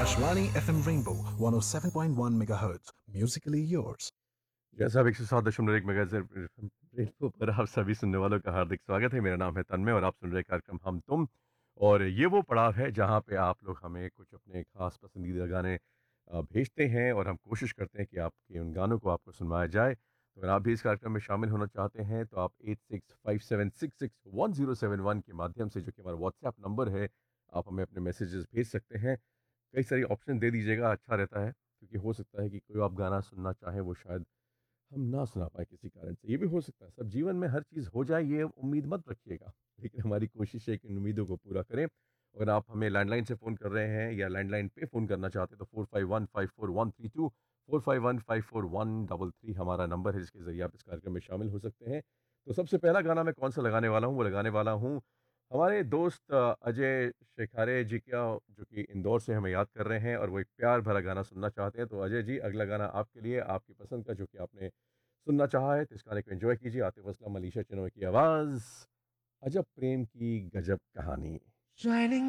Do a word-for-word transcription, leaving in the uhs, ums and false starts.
Akashvani F M Rainbow one oh seven point one megahertz. Musically yours. जैसा आप एक सौ सात दशमलव एक मेगाहर्ट्ज़ रेडियो पर आप सभी सुनने वालों का हार्दिक स्वागत है। मेरा नाम है तन्मय और आप सुन रहे कार्यक्रम हम तुम। और ये वो पड़ाव है जहाँ पे आप लोग हमें कुछ अपने खास पसंदीदा गाने अ, भेजते हैं और हम कोशिश करते हैं कि आपके उन गानों को आपको सुनवाया जाए। तो अगर आप भी इस कार्यक्रम में शामिल होना चाहते हैं तो आप eight six five seven six six one zero seven one के माध्यम से, जो कि हमारा व्हाट्सएप नंबर है, आप हमें अपने मैसेजेस भेज सकते हैं। कई सारी ऑप्शन दे दीजिएगा, अच्छा रहता है, क्योंकि हो सकता है कि कोई आप गाना सुनना चाहें वो शायद हम ना सुना पाए किसी कारण से। ये भी हो सकता है। सब जीवन में हर चीज़ हो जाए ये उम्मीद मत रखिएगा, लेकिन हमारी कोशिश है कि इन उम्मीदों को पूरा करें। अगर आप हमें लैंडलाइन से फ़ोन कर रहे हैं या लैंडलाइन पे फ़ोन करना चाहते हैं तो four five one five four one three to four five one five four one double three हमारा नंबर है, जिसके ज़रिए आप इस कार्यक्रम में शामिल हो सकते हैं। तो सबसे पहला गाना मैं कौन सा लगाने वाला हूँ, वो लगाने वाला हूँ हमारे दोस्त अ, अजय शेखारे जी का, जो कि इंदौर से हमें याद कर रहे हैं और वो एक प्यार भरा गाना सुनना चाहते हैं। तो अजय जी, अगला गाना आपके लिए, आपकी पसंद का, जो कि आपने सुनना चाहा है, तो इस गाने को एंजॉय कीजिए। आतिफ असलम, मनीषा चिनोय की आवाज़, अजब प्रेम की गजब कहानी। Shining